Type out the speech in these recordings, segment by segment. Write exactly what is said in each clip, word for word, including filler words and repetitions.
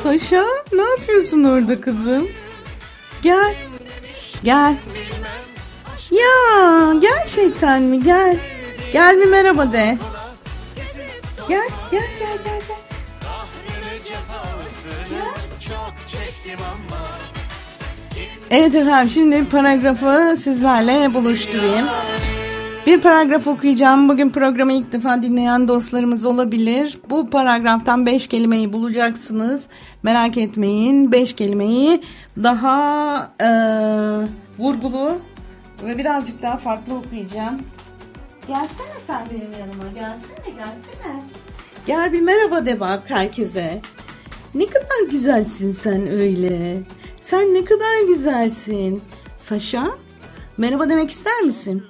Saşa, ne yapıyorsun orada kızım? Gel. Gel. Ya gerçekten mi? Gel. Gel bir merhaba de. Gel gel gel gel. gel. Evet efendim, şimdi paragrafı sizlerle buluşturayım. Bir paragraf okuyacağım. Bugün programı ilk defa dinleyen dostlarımız olabilir. Bu paragraftan beş kelimeyi bulacaksınız. Merak etmeyin. Beş kelimeyi daha e, vurgulu ve birazcık daha farklı okuyacağım. Gelsene sen benim yanıma. Gelsene, gelsene. Gel bir merhaba de bak herkese. Ne kadar güzelsin sen öyle. Sen ne kadar güzelsin. Saşa, merhaba demek ister misin?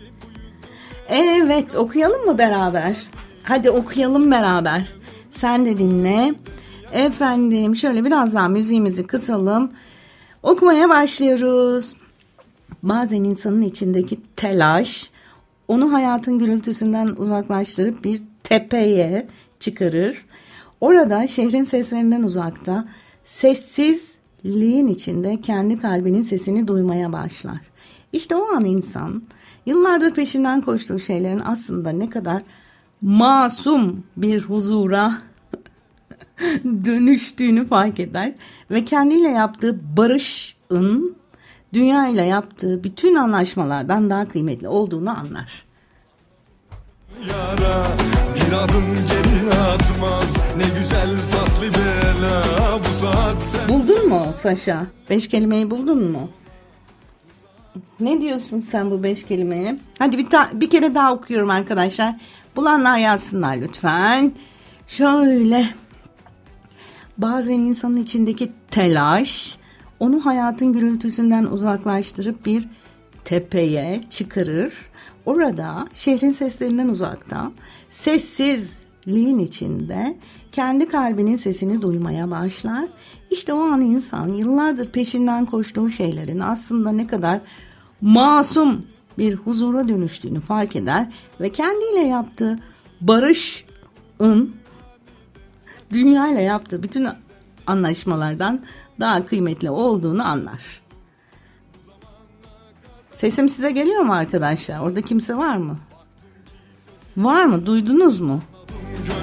Evet, okuyalım mı beraber? Hadi okuyalım beraber. Sen de dinle. Efendim, şöyle biraz daha müziğimizi kısalım. Okumaya başlıyoruz. Bazen insanın içindeki telaş onu hayatın gürültüsünden uzaklaştırıp bir tepeye çıkarır. Orada şehrin seslerinden uzakta, sessizliğin içinde kendi kalbinin sesini duymaya başlar. İşte o an insan yıllardır peşinden koştuğu şeylerin aslında ne kadar masum bir huzura dönüştüğünü fark eder ve kendiyle yaptığı barışın dünyayla yaptığı bütün anlaşmalardan daha kıymetli olduğunu anlar. Yara, bir adım geri atmaz, ne güzel tatlı bela bu saatte. Buldun mu Saşa? Beş kelimeyi buldun mu? Ne diyorsun sen bu beş kelimeye? Hadi bir, ta- bir kere daha okuyorum arkadaşlar. Bulanlar yazsınlar lütfen. Şöyle. Bazen insanın içindeki telaş onu hayatın gürültüsünden uzaklaştırıp bir tepeye çıkarır. Orada şehrin seslerinden uzakta, sessizliğin içinde kendi kalbinin sesini duymaya başlar. İşte o an insan yıllardır peşinden koştuğu şeylerin aslında ne kadar masum bir huzura dönüştüğünü fark eder ve kendiyle yaptığı barışın dünyayla yaptığı bütün anlaşmalardan daha kıymetli olduğunu anlar. Sesim size geliyor mu arkadaşlar? Orada kimse var mı? Var mı? Duydunuz mu?